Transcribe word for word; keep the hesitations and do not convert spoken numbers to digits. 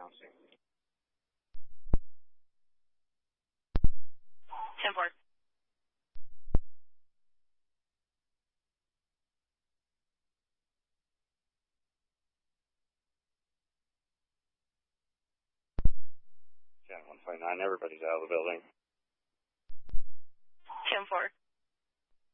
announcing. ten four. ten one five nine, everybody's out of the building. ten four.